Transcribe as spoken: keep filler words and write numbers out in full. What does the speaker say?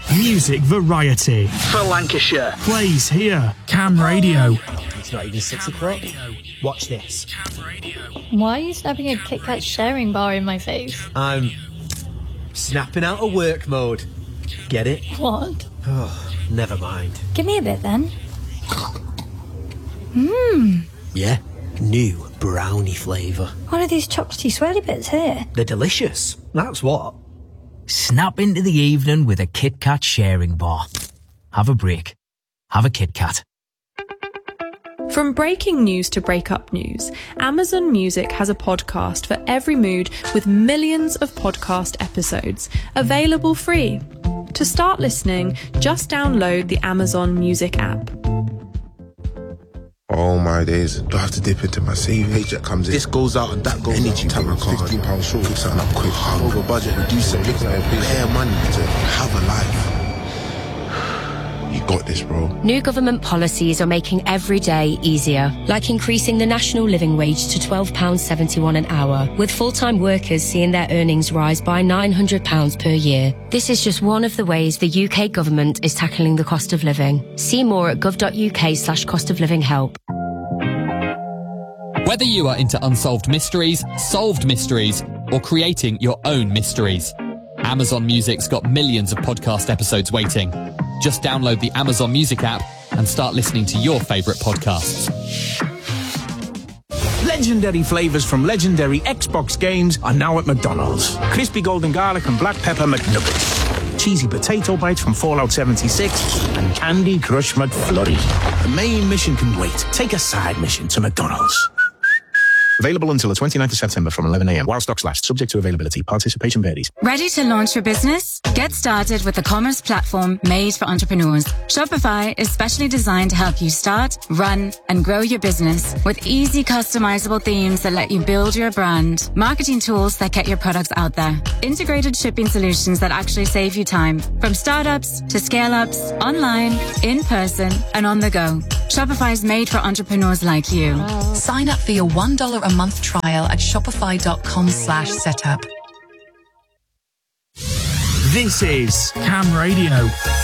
Music variety. For Lancashire. Plays here. Cam Radio. It's not even six o'clock. Watch this. Why are you snapping a Kit Kat sharing bar in my face? I'm snapping out of work mode. Get it? What? Oh, never mind. Give me a bit then. Mmm. Yeah, new brownie flavour. What are these chocolatey swirly bits here? They're delicious. That's what. Snap into the evening with a Kit Kat sharing bar. Have a break. Have a Kit Kat. From breaking news to breakup news, Amazon Music has a podcast for every mood with millions of podcast episodes, available free. To start listening, just download the Amazon Music app. Oh my days, do I have to dip into my savings? Paycheck comes in, this goes out and that goes Energy out. Tap my card, fifteen pounds short, pick something up quick, I'm over budget and do something, pay money to have a life. You got this, bro. New government policies are making every day easier, like increasing the national living wage to twelve pounds seventy-one an hour, with full-time workers seeing their earnings rise by nine hundred pounds per year. This is just one of the ways the U K government is tackling the cost of living. See more at gov.uk slash cost of living help. Whether you are into unsolved mysteries, solved mysteries, or creating your own mysteries, Amazon Music's got millions of podcast episodes waiting. Just download the Amazon Music app and start listening to your favourite podcasts. Legendary flavours from legendary Xbox games are now at McDonald's. Crispy golden garlic and black pepper McNuggets. Cheesy potato bites from Fallout seventy-six and Candy Crush McFlurry. The main mission can wait. Take a side mission to McDonald's. Available until the twenty-ninth of September from eleven a.m. while stocks last. Subject to availability. Participation varies. Ready to launch your business? Get started with the commerce platform made for entrepreneurs. Shopify is specially designed to help you start, run, and grow your business with easy customizable themes that let you build your brand, marketing tools that get your products out there, integrated shipping solutions that actually save you time, from startups to scale-ups, online, in person, and on the go. Shopify is made for entrepreneurs like you. Sign up for your one dollar a month trial at shopify.com slash setup. This is Cam Radio.